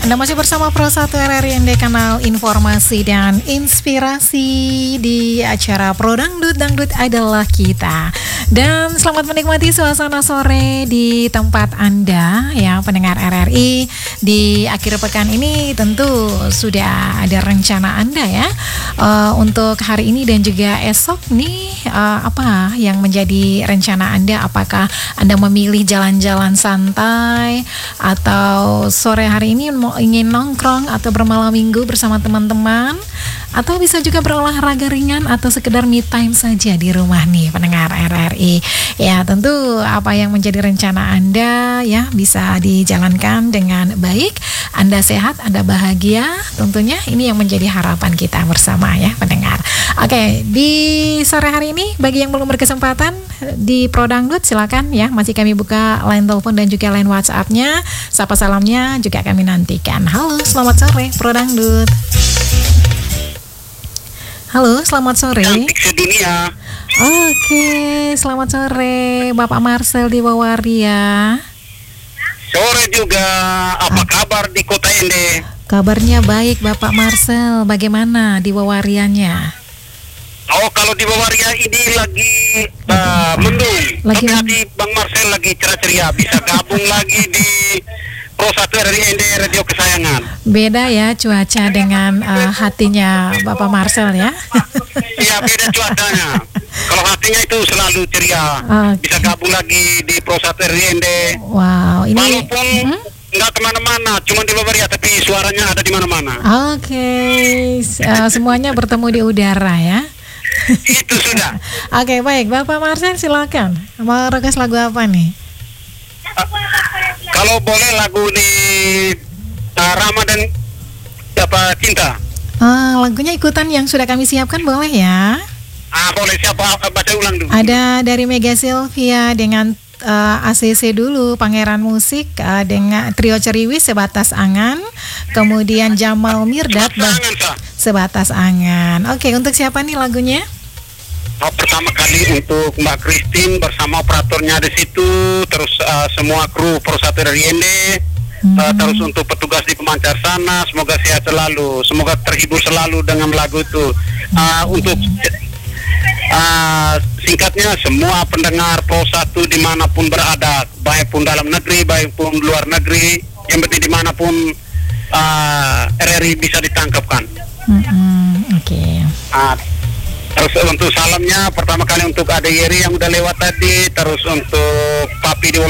Anda masih bersama Pro 1 RRI ND, kanal informasi dan inspirasi di acara Pro Dangdut, Dangdut adalah kita. Dan selamat menikmati suasana sore di tempat Anda ya, pendengar RRI. Di akhir pekan ini tentu sudah ada rencana Anda ya, untuk hari ini dan juga esok nih, apa yang menjadi rencana Anda? Apakah Anda memilih jalan-jalan santai, atau sore hari ini ingin nongkrong atau bermalam minggu bersama teman-teman, atau bisa juga berolahraga ringan atau sekedar me time saja di rumah nih pendengar RRI. Ya tentu apa yang menjadi rencana Anda ya bisa dijalankan dengan baik. Anda sehat, Anda bahagia, tentunya ini yang menjadi harapan kita bersama ya pendengar. Oke, di sore hari ini bagi yang belum berkesempatan di Pro Dangdut, silakan ya, masih kami buka line telepon dan juga line WhatsApp-nya. Sapa salamnya juga kami nantikan. Halo, selamat sore Pro Dangdut. Halo, selamat sore. Cantik sedunia. Oke, selamat sore Bapak Marcel di Wawaria. Sore juga, apa kabar di kota Ende? Kabarnya baik Bapak Marcel, bagaimana di Wawarianya? Oh, kalau di Wawaria ini lagi mendung. Lagi Tapi hati Bang Marcel lagi ceria-ceria, bisa gabung lagi di Pro 1 RRI Ende, radio kesayangan. Beda ya cuaca dengan hatinya Bapak Marcel ya. Iya, beda cuacanya. Kalau hatinya itu selalu ceria. Bisa gabung lagi di Pro 1 RRI Ende. Wow, ini walaupun nggak kemana-mana, cuma di Wawaria, tapi suaranya ada di mana-mana. Oke, semuanya bertemu di udara ya. Itu sudah. Oke, baik Bapak Marcel, silakan. Mau request lagu apa nih? Kalau boleh lagu di Ramadan apa cinta. Lagunya ikutan yang sudah kami siapkan boleh ya? Boleh, siapa baca ulang dulu. Ada dari Mega Sylvia dengan ACC dulu, Pangeran Musik dengan Trio Ceriwis Sebatas Angan, kemudian Jamal Mirdad Sebatas Angan. Oke, untuk siapa nih lagunya? Pertama kali untuk Mbak Christine bersama operatornya di situ, terus semua kru Pro 1 RRI Ende, terus untuk petugas di pemancar sana, semoga sehat selalu, semoga terhibur selalu dengan lagu itu. Untuk singkatnya, semua pendengar Pro 1 dimanapun berada, baik pun dalam negeri, baik pun luar negeri, yang penting dimanapun RRI bisa ditangkapkan. Oke. Terus untuk salamnya pertama kali untuk Ade Yeri yang udah lewat tadi, terus untuk Papi di